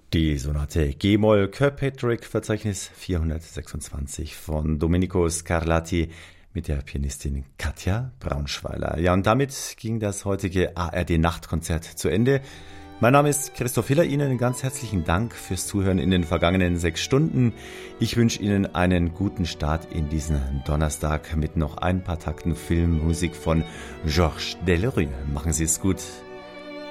Die Sonate G-Moll Kirkpatrick Verzeichnis 426 von Domenico Scarlatti mit der Pianistin Katja Braunschweiler. Ja, und damit ging das heutige ARD Nachtkonzert zu Ende. Mein Name ist Christoph Hiller. Ihnen ganz herzlichen Dank fürs Zuhören in den vergangenen 6 Stunden. Ich wünsche Ihnen einen guten Start in diesen Donnerstag mit noch ein paar Takten Filmmusik von Georges Delerue. Machen Sie es gut.